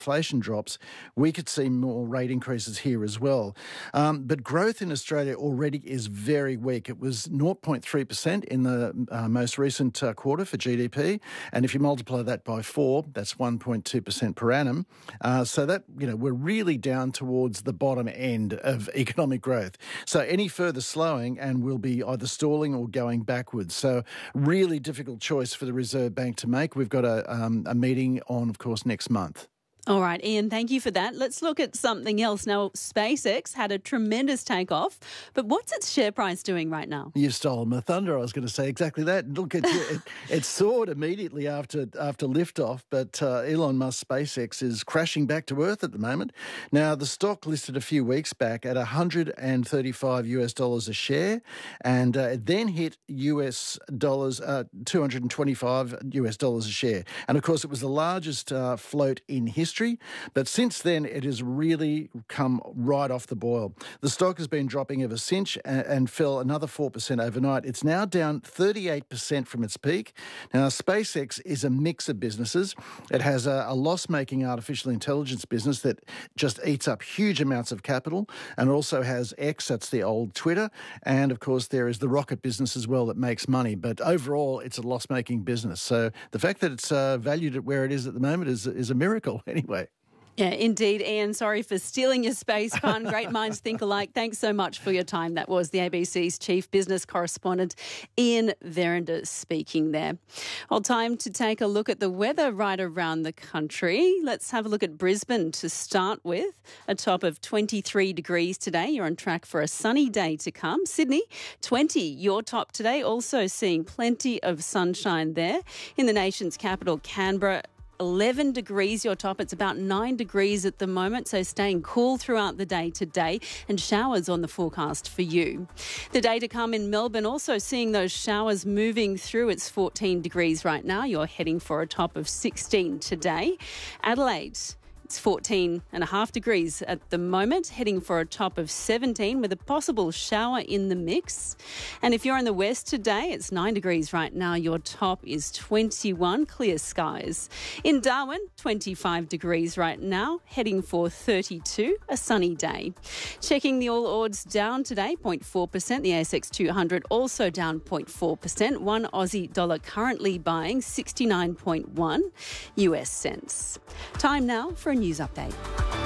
inflation drops, we could see more rate increases here as well. But growth in Australia already is very weak. It was 0.3% in the most recent quarter for GDP. And if you multiply that by 4, that's 1.2% per annum. So that, we're really down towards the bottom end of economic growth. So any further slowing and we'll be either stalling or going backwards. So really difficult choice for the Reserve Bank to make. We've got a meeting on, of course, next month. All right, Ian, thank you for that. Let's look at something else. Now, SpaceX had a tremendous takeoff, but what's its share price doing right now? You've stolen my thunder. I was going to say exactly that. Look, it soared immediately after liftoff, but Elon Musk SpaceX is crashing back to earth at the moment. Now, the stock listed a few weeks back at $135 a share, and it then hit $225 a share. And of course, it was the largest float in history. But since then, it has really come right off the boil. The stock has been dropping ever since and fell another 4% overnight. It's now down 38% from its peak. Now, SpaceX is a mix of businesses. It has a loss-making artificial intelligence business that just eats up huge amounts of capital, and also has X, that's the old Twitter, and of course there is the rocket business as well that makes money. But overall, it's a loss-making business. So the fact that it's valued at where it is at the moment is a miracle anyway. Yeah, indeed, Ian. Sorry for stealing your space pun. Great minds think alike. Thanks so much for your time. That was the ABC's chief business correspondent, Ian Verender, speaking there. Well, time to take a look at the weather right around the country. Let's have a look at Brisbane to start with. A top of 23 degrees today. You're on track for a sunny day to come. Sydney, 20, your top today. Also seeing plenty of sunshine there. In the nation's capital, Canberra, 11 degrees your top. It's about 9 degrees at the moment, so staying cool throughout the day today, and showers on the forecast for you. The day to come in Melbourne, also seeing those showers moving through. It's 14 degrees right now. You're heading for a top of 16 today. Adelaide, it's 14.5 degrees at the moment, heading for a top of 17 with a possible shower in the mix. And if you're in the west today, it's 9 degrees right now. Your top is 21, clear skies. In Darwin, 25 degrees right now, heading for 32, a sunny day. Checking the All Ords down today, 0.4%. The ASX 200 also down 0.4%. One Aussie dollar currently buying 69.1 US cents. Time now for a news update.